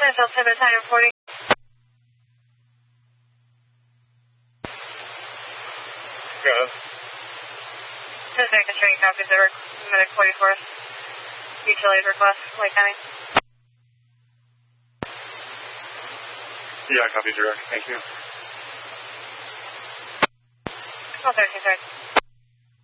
Delta 10 minutes, 940. Go ahead. Just making sure you copy the medic 44th. Utilities request, Lake County. Yeah, copy direct. Thank you. Oh, 13, sorry.